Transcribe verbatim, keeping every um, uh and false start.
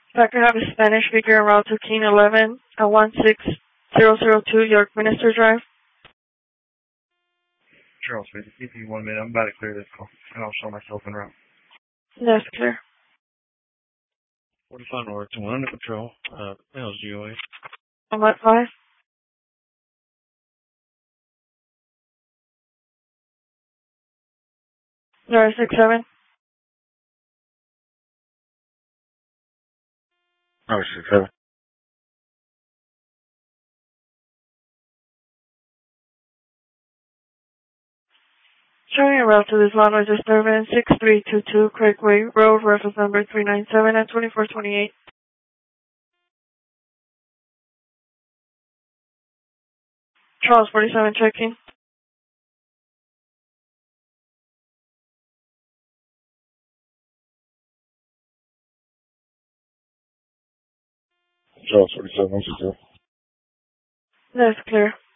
If I could have a Spanish speaker en route to King eleven at one six zero zero two York Minster Drive. Charles, wait, give me one minute. I'm about to clear this call, and I'll show myself en route. That's clear. forty-five North, one under control. Uh, how's G O A? I'm at five. Zero six seven. Oh, six seven. Showing en route to this law noise disturbance, six three two two Craigway Road, reference number three nine seven at twenty-four twenty-eight. Charles forty-seven checking. Charles forty-seven, one six zero. That's clear.